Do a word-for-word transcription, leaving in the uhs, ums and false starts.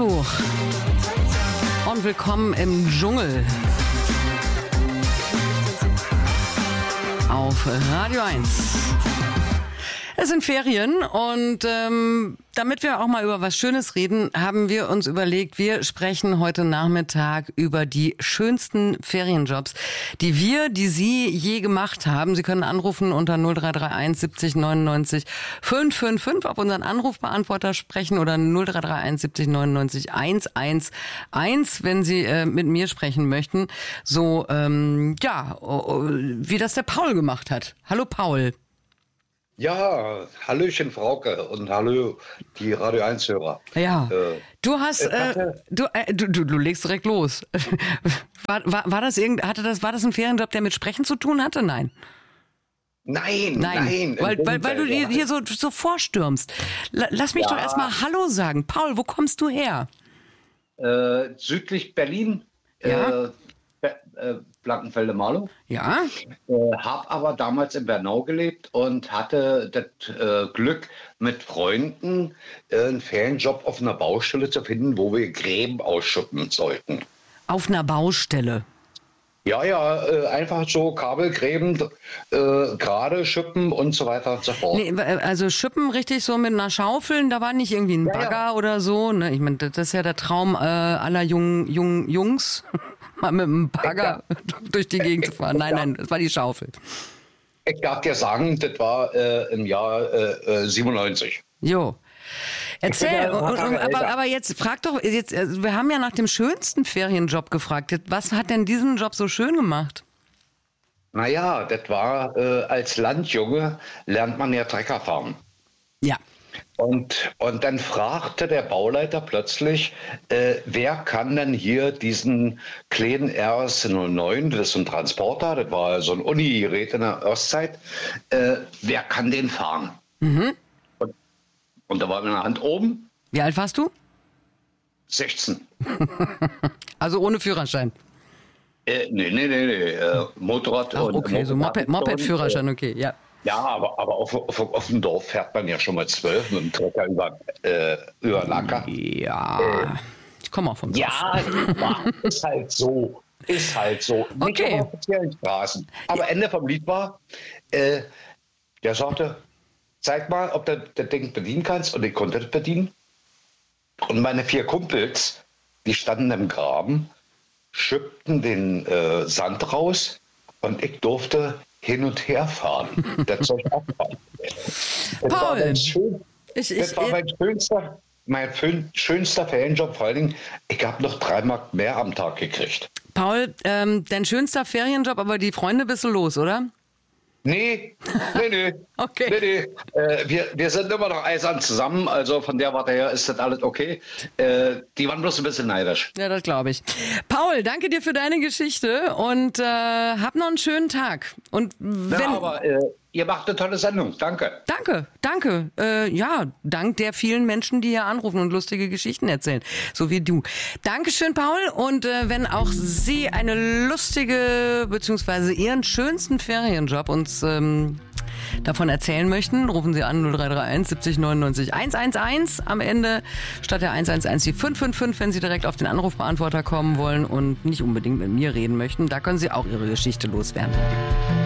Bilderbuch. Und willkommen im Dschungel. Auf Radio eins. Es sind Ferien und ähm, damit wir auch mal über was Schönes reden, haben wir uns überlegt, wir sprechen heute Nachmittag über die schönsten Ferienjobs, die wir, die Sie je gemacht haben. Sie können anrufen unter null drei drei eins siebzig neunundneunzig fünf fünf fünf, auf unseren Anrufbeantworter sprechen oder null drei drei eins siebzig neunundneunzig hunderteins, wenn Sie äh, mit mir sprechen möchten. So, ähm, ja, wie das der Paul gemacht hat. Hallo Paul. Ja, Hallöchen Frauke und hallo die Radio eins Hörer. Ja, äh, du hast, äh, du, äh, du, du, du legst direkt los. war, war, war das irgend, hatte das, war das ein Ferienjob, der mit Sprechen zu tun hatte? Nein. Nein, nein, nein. Weil, weil, weil du dir hier so, so vorstürmst. Lass mich ja. doch erstmal Hallo sagen. Paul, wo kommst du her? Äh, südlich Berlin. Ja. Äh, Äh, Blankenfelde-Marlow. Ja. Äh, habe aber damals in Bernau gelebt und hatte das äh, Glück, mit Freunden äh, einen Ferienjob auf einer Baustelle zu finden, wo wir Gräben ausschuppen sollten. Auf einer Baustelle? Ja, ja, äh, einfach so Kabelgräben, äh, gerade schippen und so weiter und so fort. Nee, also schippen richtig so mit einer Schaufel, da war nicht irgendwie ein Bagger ja, ja. oder so. Ne? Ich meine, das ist ja der Traum äh, aller jungen, jungen Jungs. Mal mit einem Bagger ja. durch die Gegend zu fahren. Nein, nein, das war die Schaufel. Ich darf dir sagen, das war äh, im Jahr äh, siebenundneunzig. Jo. Erzähl, und, und, aber, aber jetzt frag doch, jetzt, also wir haben ja nach dem schönsten Ferienjob gefragt. Was hat denn diesen Job so schön gemacht? Naja, das war, äh, als Landjunge lernt man ja Trecker fahren. Ja. Und, und dann fragte der Bauleiter plötzlich, äh, wer kann denn hier diesen kleinen R S null neun, das ist ein Transporter, das war so ein Uni-Gerät in der Ostzeit, äh, wer kann den fahren? Mhm. Und, und da war meine Hand oben. Wie alt warst du? sechzehn. Also ohne Führerschein? Äh, nee, nee, nee, nee. Äh, Motorrad. Ach, okay, und, Moped, so Moped, Moped-Führerschein, okay, ja. Ja, aber, aber auf, auf, auf dem Dorf fährt man ja schon mal zwölf mit dem Trecker über, äh, über den Acker. Ja, äh, ich komme auch vom Dorf. Ja, ist halt so. Ist halt so. Nicht okay. auf offiziellen Straßen. Aber Ende vom Lied war, äh, der sagte, zeig mal, ob du das Ding bedienen kannst. Und ich konnte das bedienen. Und meine vier Kumpels, die standen im Graben, schippten den äh, Sand raus und ich durfte hin und her fahren. Das Zeug abfahren. Das Paul, war mein, schön, ich, ich, das war mein schönster, mein schönster Ferienjob. Vor allen Dingen, ich habe noch drei Mark mehr am Tag gekriegt. Paul, ähm, dein schönster Ferienjob, aber die Freunde bist du los, oder? Nee, nee, nee. Okay. Nee, nee. Äh, wir, wir sind immer noch eisern zusammen, also von der Warte her ist das alles okay. Äh, die waren bloß ein bisschen neidisch. Ja, das glaube ich. Paul, danke dir für deine Geschichte und äh, hab noch einen schönen Tag. Und wenn ja, aber äh, ihr macht eine tolle Sendung. Danke. Danke, danke. Äh, ja, dank der vielen Menschen, die hier anrufen und lustige Geschichten erzählen, so wie du. Dankeschön, Paul. Und äh, wenn auch Sie eine lustige, beziehungsweise Ihren schönsten Ferienjob uns ähm, davon erzählen möchten, rufen Sie an null drei drei eins siebzig neunundneunzig hunderteins. Am Ende statt der eins eins eins die fünf fünf fünf, wenn Sie direkt auf den Anrufbeantworter kommen wollen und nicht unbedingt mit mir reden möchten. Da können Sie auch Ihre Geschichte loswerden.